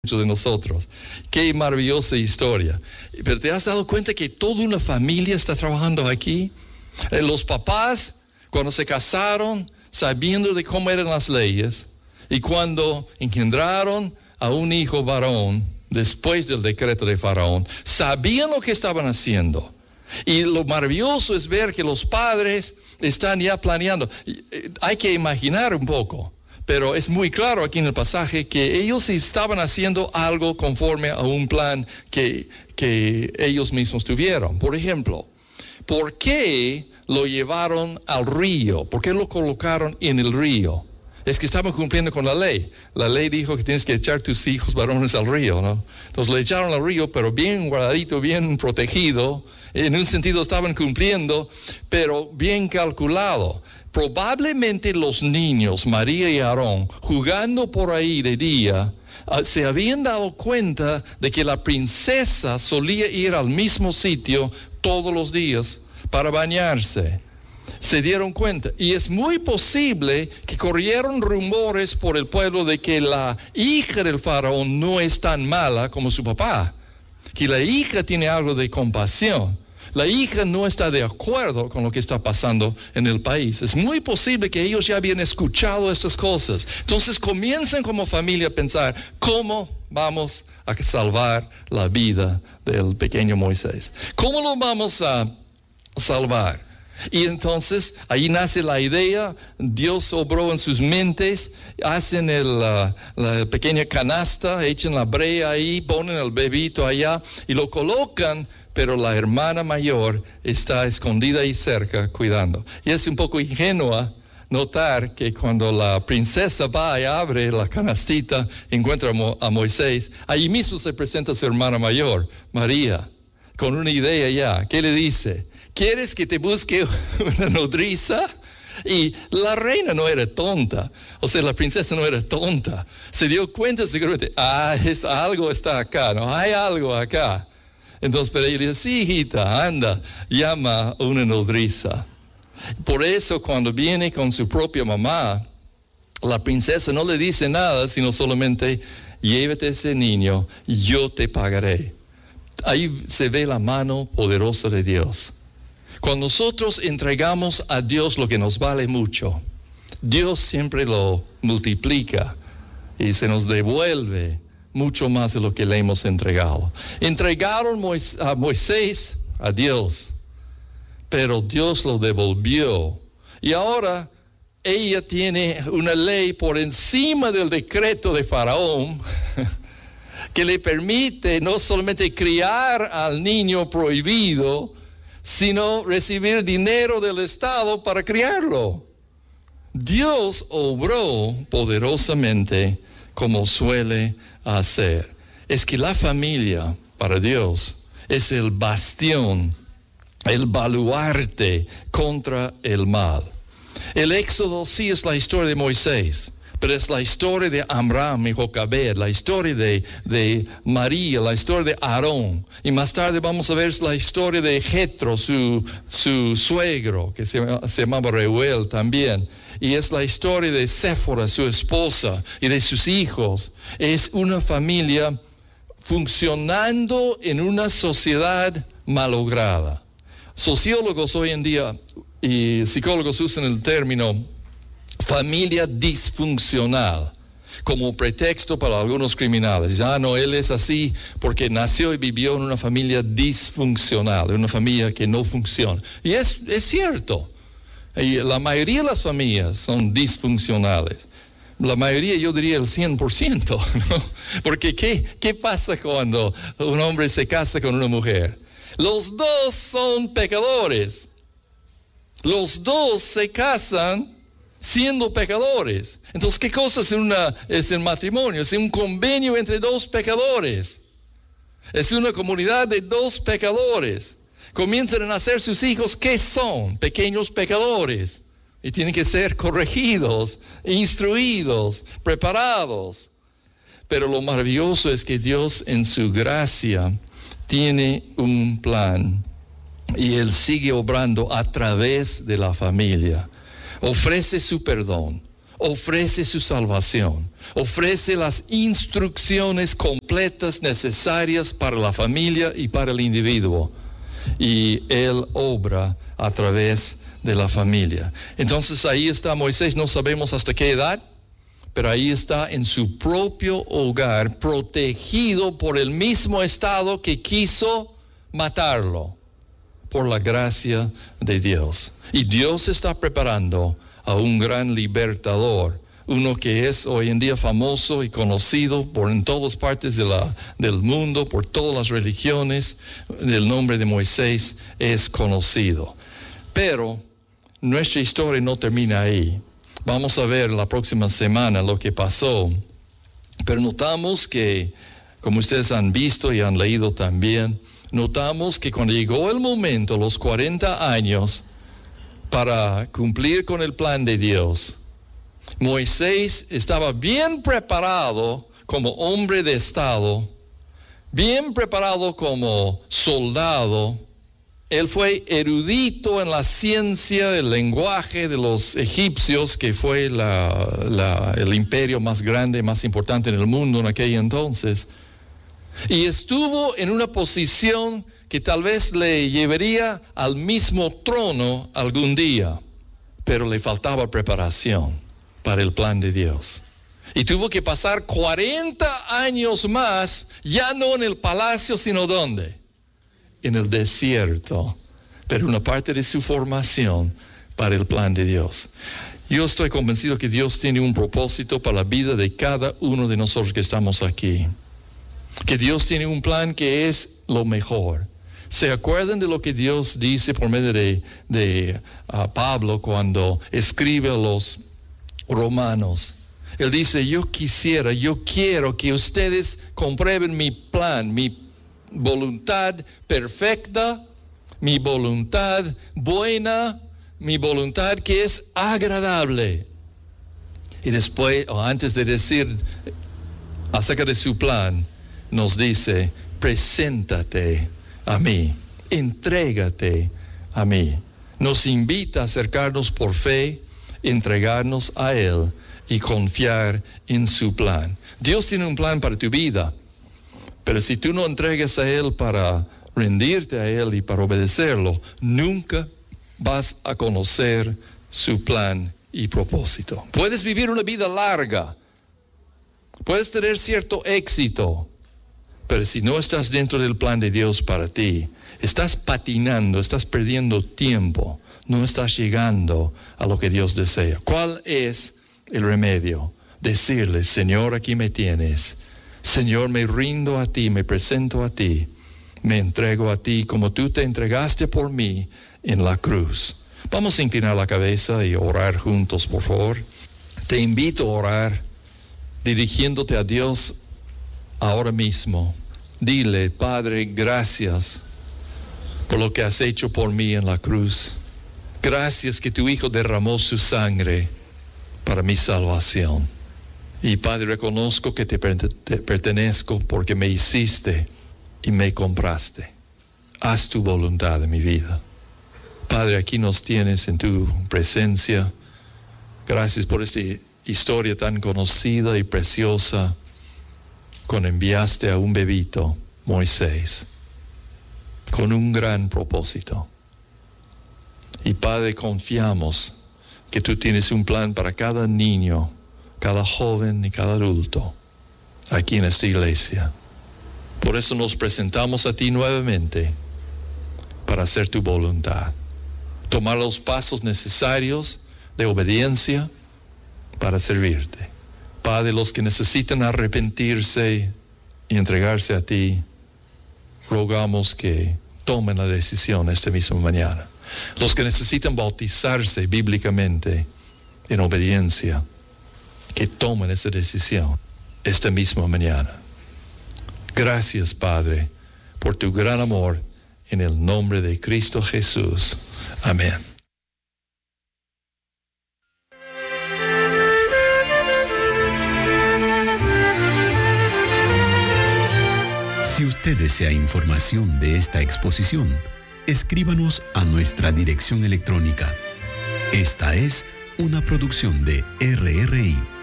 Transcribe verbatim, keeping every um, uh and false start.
muchos de nosotros. Qué maravillosa historia. Pero ¿te has dado cuenta que toda una familia está trabajando aquí? Eh, los papás, cuando se casaron, sabiendo de cómo eran las leyes, y cuando engendraron a un hijo varón, después del decreto de Faraón, sabían lo que estaban haciendo. Y lo maravilloso es ver que los padres están ya planeando. Hay que imaginar un poco, pero es muy claro aquí en el pasaje que ellos estaban haciendo algo conforme a un plan que, que ellos mismos tuvieron. Por ejemplo, ¿por qué lo llevaron al río? ¿Por qué lo colocaron en el río? Es que estaban cumpliendo con la ley. La ley dijo que tienes que echar tus hijos varones al río, ¿no? Entonces lo echaron al río, pero bien guardadito, bien protegido. En un sentido estaban cumpliendo, pero bien calculado. Probablemente los niños, María y Aarón, jugando por ahí de día, uh, se habían dado cuenta de que la princesa solía ir al mismo sitio todos los días para bañarse. Se dieron cuenta, y es muy posible que corrieron rumores por el pueblo de que la hija del faraón no es tan mala como su papá, que la hija tiene algo de compasión. La hija no está de acuerdo con lo que está pasando en el país. Es muy posible que ellos ya habían escuchado estas cosas. Entonces comienzan como familia a pensar, ¿cómo vamos a salvar la vida del pequeño Moisés? ¿Cómo lo vamos a salvar? Y entonces ahí nace la idea. Dios obró en sus mentes, hacen el, uh, la pequeña canasta, echan la brea ahí, ponen el bebito allá y lo colocan, pero la hermana mayor está escondida ahí cerca cuidando. Y es un poco ingenua notar que cuando la princesa va y abre la canastita, encuentra a, Mo- a Moisés, ahí mismo se presenta su hermana mayor, María, con una idea ya. ¿Qué le dice? ¿Quieres que te busque una nodriza? Y la reina no era tonta, o sea, la princesa no era tonta. Se dio cuenta seguramente, ah, es, algo está acá, no hay algo acá. Entonces, pero ella dice, sí, hijita, anda, llama a una nodriza. Por eso, cuando viene con su propia mamá, la princesa no le dice nada, sino solamente, llévate ese niño, yo te pagaré. Ahí se ve la mano poderosa de Dios. Cuando nosotros entregamos a Dios lo que nos vale mucho, Dios siempre lo multiplica y se nos devuelve mucho más de lo que le hemos entregado. Entregaron a Moisés a Dios, pero Dios lo devolvió. Y ahora ella tiene una ley por encima del decreto de Faraón que le permite no solamente criar al niño prohibido, sino recibir dinero del Estado para criarlo. Dios obró poderosamente como suele hacer. Es que la familia para Dios es el bastión, el baluarte contra el mal. El Éxodo sí es la historia de Moisés, pero es la historia de Amram y Jocabed, la historia de, de María, la historia de Aarón. Y más tarde vamos a ver la historia de Jetro, su, su suegro, que se, se llamaba Reuel también. Y es la historia de Séfora, su esposa, y de sus hijos. Es una familia funcionando en una sociedad malograda. Sociólogos hoy en día y psicólogos usan el término familia disfuncional como pretexto para algunos criminales. Ah, no, él es así porque nació y vivió en una familia disfuncional, en una familia que no funciona. Y es, es cierto. Y la mayoría de las familias son disfuncionales. La mayoría, yo diría el cien por ciento, ¿no? Porque ¿qué, qué pasa cuando un hombre se casa con una mujer? Los dos son pecadores. Los dos se casan siendo pecadores. Entonces, ¿qué cosa es, una, es el matrimonio? Es un convenio entre dos pecadores. Es una comunidad de dos pecadores. Comienzan a nacer sus hijos, ¿qué son? Pequeños pecadores. Y tienen que ser corregidos, instruidos, preparados. Pero lo maravilloso es que Dios en su gracia tiene un plan. Y Él sigue obrando a través de la familia. Ofrece su perdón, ofrece su salvación, Ofrece las instrucciones completas necesarias para la familia y para el individuo. Y Él obra a través de la familia. Entonces ahí está Moisés, no sabemos hasta qué edad, pero ahí está en su propio hogar, protegido por el mismo Estado que quiso matarlo, por la gracia de Dios. Y Dios está preparando a un gran libertador, uno que es hoy en día famoso y conocido por en todas partes de la, del mundo, por todas las religiones. El nombre de Moisés es conocido. Pero nuestra historia no termina ahí. Vamos a ver la próxima semana lo que pasó. Pero notamos que, como ustedes han visto y han leído también, notamos que cuando llegó el momento, los cuarenta años, para cumplir con el plan de Dios, Moisés estaba bien preparado como hombre de Estado, bien preparado como soldado. Él fue erudito en la ciencia, el lenguaje de los egipcios, que fue la, la, el imperio más grande, más importante en el mundo en aquel entonces. Y estuvo en una posición que tal vez le llevaría al mismo trono algún día, pero le faltaba preparación para el plan de Dios. Y tuvo que pasar cuarenta años más, ya no en el palacio, sino ¿dónde? En el desierto, pero una parte de su formación para el plan de Dios. Yo estoy convencido que Dios tiene un propósito para la vida de cada uno de nosotros que estamos aquí. Que Dios tiene un plan que es lo mejor. ¿Se acuerdan de lo que Dios dice por medio de, de uh, Pablo cuando escribe a los Romanos? Él dice, yo quisiera, yo quiero que ustedes comprueben mi plan, mi voluntad perfecta, mi voluntad buena, mi voluntad que es agradable. Y después, o antes de decir acerca de su plan, nos dice, preséntate a mí, entrégate a mí. Nos invita a acercarnos por fe, entregarnos a Él y confiar en su plan. Dios tiene un plan para tu vida, pero si tú no entregas a Él para rendirte a Él y para obedecerlo, nunca vas a conocer su plan y propósito. Puedes vivir una vida larga, puedes tener cierto éxito, pero si no estás dentro del plan de Dios para ti, estás patinando, estás perdiendo tiempo, no estás llegando a lo que Dios desea. ¿Cuál es el remedio? Decirle, Señor, aquí me tienes. Señor, me rindo a ti, me presento a ti, me entrego a ti como tú te entregaste por mí en la cruz. Vamos a inclinar la cabeza y orar juntos, por favor. Te invito a orar dirigiéndote a Dios ahora mismo. Dile, Padre, gracias por lo que has hecho por mí en la cruz. Gracias que tu Hijo derramó su sangre para mi salvación. Y Padre, reconozco que te, te pertenezco porque me hiciste y me compraste. Haz tu voluntad en mi vida. Padre, aquí nos tienes en tu presencia. Gracias por esta historia tan conocida y preciosa, cuando enviaste a un bebito, Moisés, con un gran propósito. Y Padre, confiamos que tú tienes un plan para cada niño, cada joven y cada adulto aquí en esta iglesia. Por eso nos presentamos a ti nuevamente para hacer tu voluntad, tomar los pasos necesarios de obediencia para servirte. Padre, los que necesitan arrepentirse y entregarse a ti, rogamos que tomen la decisión esta misma mañana. Los que necesitan bautizarse bíblicamente en obediencia, que tomen esa decisión esta misma mañana. Gracias, Padre, por tu gran amor, en el nombre de Cristo Jesús. Amén. Si usted desea información de esta exposición, escríbanos a nuestra dirección electrónica. Esta es una producción de R R I.